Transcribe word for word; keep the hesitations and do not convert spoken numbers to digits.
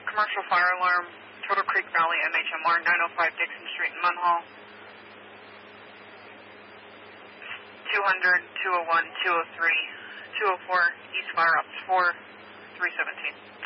Commercial fire alarm, Turtle Creek Valley, M H M R, nine oh five Dixon Street in Munhall. two hundred, two oh one, two oh three, two oh four, East Fire Ops four, three seventeen.